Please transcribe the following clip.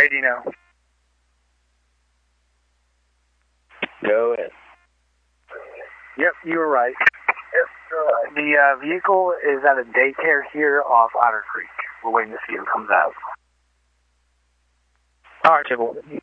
Alright, you know. Go ahead. Yep, you were right. The vehicle is at a daycare here off Otter Creek. We're waiting to see who comes out. Alright, Tibble.